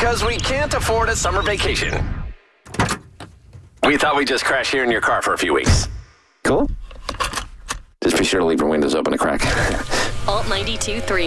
because we can't afford a summer vacation. We thought we'd just crash here in your car for a few weeks. Cool? Just be sure to leave your windows open a crack. Alt 92.3.